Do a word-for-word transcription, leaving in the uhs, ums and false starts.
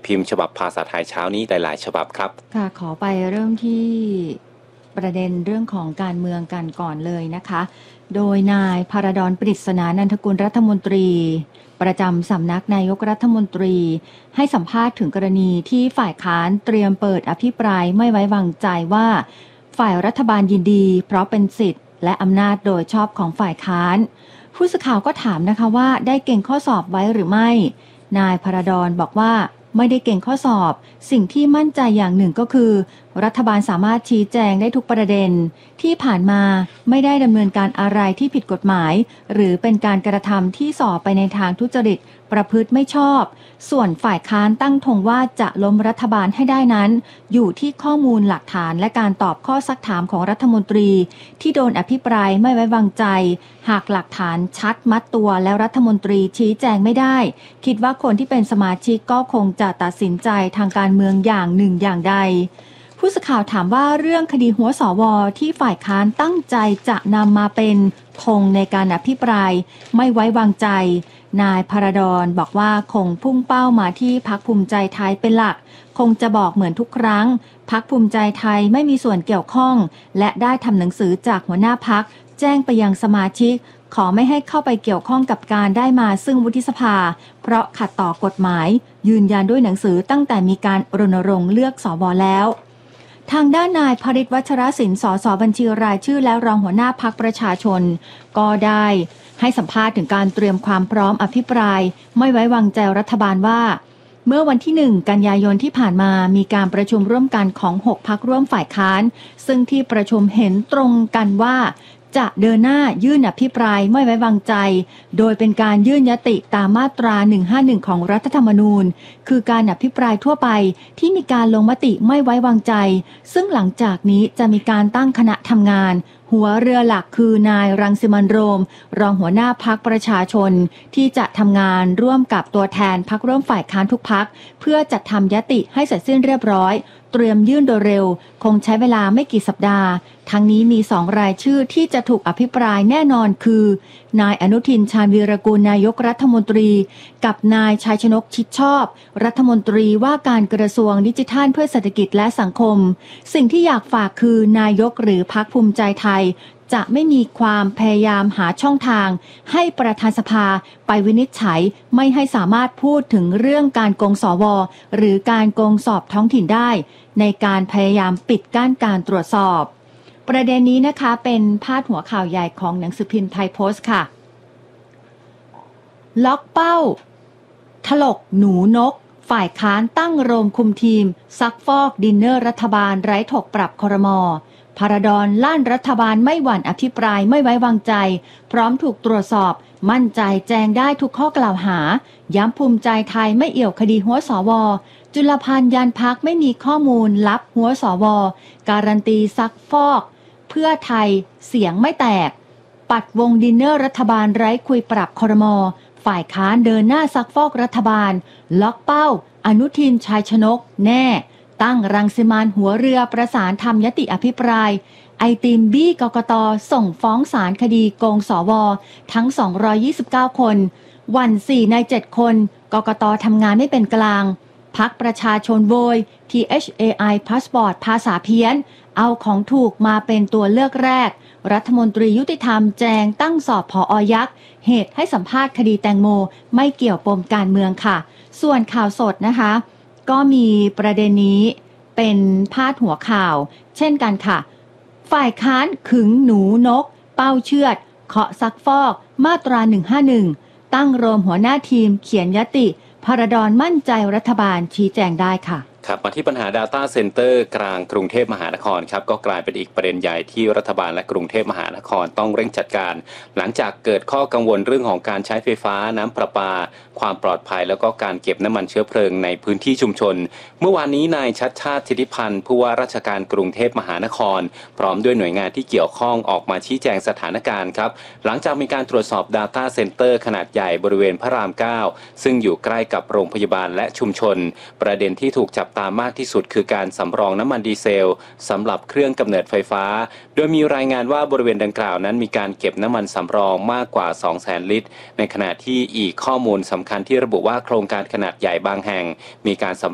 พิมพ์ฉบับภาษาไทยเช้านี้หลายๆฉบับครับค่ะขอไปเริ่มที่ประเด็นเรื่องของการเมืองกันก่อนเลยนะคะโดยนายพาราดอนปริศนานันทกุลรัฐมนตรีประจำสำนักนายกรัฐมนตรีให้สัมภาษณ์ถึงกรณีที่ฝ่ายค้านเตรียมเปิดอภิปรายไม่ไว้วางใจว่าฝ่ายรัฐบาลยินดีเพราะเป็นสิทธิ์และอำนาจโดยชอบของฝ่ายค้านผู้สื่อข่าวก็ถามนะคะว่าได้เก่งข้อสอบไว้หรือไม่นายพาราดอนบอกว่าไม่ได้เก่งข้อสอบสิ่งที่มั่นใจอย่างหนึ่งก็คือรัฐบาลสามารถชี้แจงได้ทุกประเด็นที่ผ่านมาไม่ได้ดำเนินการอะไรที่ผิดกฎหมายหรือเป็นการกระทำที่ส่อไปในทางทุจริตประพฤติไม่ชอบส่วนฝ่ายค้านตั้งธงว่าจะล้มรัฐบาลให้ได้นั้นอยู่ที่ข้อมูลหลักฐานและการตอบข้อซักถามของรัฐมนตรีที่โดนอภิปรายไม่ไว้วางใจหากหลักฐานชัดมัดตัวแล้วรัฐมนตรีชี้แจงไม่ได้คิดว่าคนที่เป็นสมาชิกก็คงจะตัดสินใจทางการเมืองอย่างหนึ่งอย่างใดผู้สื่อข่าวถามว่าเรื่องคดีหัวสวที่ฝ่ายค้านตั้งใจจะนำมาเป็นธงในการอภิปรายไม่ไว้วางใจนายพาราดอนบอกว่าคงพุ่งเป้ามาที่พรรคภูมิใจไทยเป็นหลักคงจะบอกเหมือนทุกครั้งพรรคภูมิใจไทยไม่มีส่วนเกี่ยวข้องและได้ทำหนังสือจากหัวหน้าพรรคแจ้งไปยังสมาชิกขอไม่ให้เข้าไปเกี่ยวข้องกับการได้มาซึ่งวุฒิสภาเพราะขัดต่อกฎหมายยืนยันด้วยหนังสือตั้งแต่มีการรณรงค์เลือกสวแล้วทางด้านนายพริตวัชรศิลป์สสบัญชีรายชื่อและรองหัวหน้าพรรคประชาชนก็ได้ให้สัมภาษณ์ถึงการเตรียมความพร้อมอภิปรายไม่ไว้วางใจรัฐบาลว่าเมื่อวันที่หนึ่งกันยายนที่ผ่านมามีการประชุมร่วมกันของหกพรรคร่วมฝ่ายค้านซึ่งที่ประชุมเห็นตรงกันว่าจะเดินหน้ายื่นอภิปรายไม่ไว้วางใจโดยเป็นการยื่นยติตามมาตราหนึ่งห้าหนึ่งของรัฐธรรมนูญคือการอภิปรายทั่วไปที่มีการลงมติไม่ไว้วางใจซึ่งหลังจากนี้จะมีการตั้งคณะทำงานหัวเรือหลักคือนายรังสิมันต์โรมรองหัวหน้าพรรคประชาชนที่จะทำงานร่วมกับตัวแทนพรรคร่วมฝ่ายค้านทุกพรรคเพื่อจัดทำยติให้เสร็จสิ้นเรียบร้อยเตรียมยื่นโดยเร็วคงใช้เวลาไม่กี่สัปดาห์ทั้งนี้มีสองรายชื่อที่จะถูกอภิปรายแน่นอนคือนายอนุทินชาญวีรกูลนายกรัฐมนตรีกับนายชัยชนกชิดชอบรัฐมนตรีว่าการกระทรวงดิจิทัลเพื่อเศรษฐกิจและสังคมสิ่งที่อยากฝากคือนายกหรือพรรคภูมิใจไทยจะไม่มีความพยายามหาช่องทางให้ประธานสภาไปวินิจฉัยไม่ให้สามารถพูดถึงเรื่องการโกงสวหรือการโกงสอบท้องถิ่นได้ในการพยายามปิดกั้นการตรวจสอบประเด็นนี้นะคะเป็นพาดหัวข่าวใหญ่ของหนังสือพิมพ์ไทยโพสต์ค่ะล็อกเป้าถลกหนูนกฝ่ายค้านตั้งโรมคุมทีมซักฟอกดินเนอร์รัฐบาลไร้ถกปรับครม.พาราดอนลั่นรัฐบาลไม่หวั่นอภิปรายไม่ไว้วางใจพร้อมถูกตรวจสอบมั่นใจแจงได้ทุกข้อกล่าวหาย้ำภูมิใจไทยไม่เอี่ยวคดีหัวสวจุลพันธ์ยันพักไม่มีข้อมูลลับหัวสวการันตีซักฟอกเพื่อไทยเสียงไม่แตกปัดวงดินเนอร์รัฐบาลไร้คุยปรับครม.ฝ่ายค้านเดินหน้าซักฟอกรัฐบาลล็อกเป้าอนุทินชัยชนกแน่ตั้งรังสิมันต์หัวเรือประสานทำยติอภิปรายไอติมบี้กกต.ส่งฟ้องศาลคดีโกงสวทั้งสองร้อยยี่สิบเก้าคนวันสี่ในเจ็ดคนกกต.ทำงานไม่เป็นกลางพรรคประชาชนโวย ที เอช เอ ไอ พาสปอร์ตภาษาเพี้ยนเอาของถูกมาเป็นตัวเลือกแรกรัฐมนตรียุติธรรมแจงตั้งสอบผอ.ยักษ์เหตุให้สัมภาษณ์คดีแตงโมไม่เกี่ยวปมการเมืองค่ะส่วนข่าวสดนะคะก็มีประเด็นนี้เป็นพาดหัวข่าวเช่นกันค่ะฝ่ายค้านขึงหนูนกเป้าเชือดเคาะซักฟอกมาตราหนึ่งห้าหนึ่งตั้งโรมหัวหน้าทีมเขียนยติพาราดอนมั่นใจรัฐบาลชี้แจงได้ค่ะครับมาที่ปัญหา Data Center กลางกรุงเทพมหานครครับก็กลายเป็นอีกประเด็นใหญ่ที่รัฐบาลและกรุงเทพมหานครต้องเร่งจัดการหลังจากเกิดข้อกังวลเรื่องของการใช้ไฟฟ้าน้ำประปาความปลอดภัยแล้วก็การเก็บน้ำมันเชื้อเพลิงในพื้นที่ชุมชนเมื่อวานนี้นายชัชชาติสิทธิพันธ์ผู้ว่าราชการกรุงเทพมหานครพร้อมด้วยหน่วยงานที่เกี่ยวข้องออกมาชี้แจงสถานการณ์ครับหลังจากมีการตรวจสอบ Data Center ขนาดใหญ่บริเวณพระรามเก้าซึ่งอยู่ใกล้กับโรงพยาบาลและชุมชนประเด็นที่ถูกจับตามากที่สุดคือการสำรองน้ำมันดีเซลสำหรับเครื่องกำเนิดไฟฟ้าโดยมีรายงานว่าบริเวณดังกล่าวนั้นมีการเก็บน้ำมันสำรองมากกว่า สองแสน ลิตรในขณะที่อีกข้อมูลสำคัญที่ระบุว่าโครงการขนาดใหญ่บางแห่งมีการ